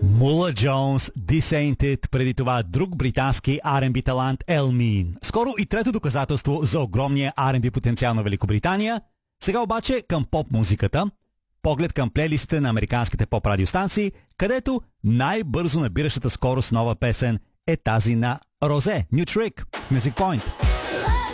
Мула Джонс, Desainted, преди това друг британски R&B талант Елмин. Скоро и трето доказателство за огромния R&B потенциал на Великобритания. Сега обаче към поп-музиката. Поглед към плейлистите на американските поп-радиостанции, където най-бързо набиращата скорост нова песен е тази на Розе, New Trick, Music Point.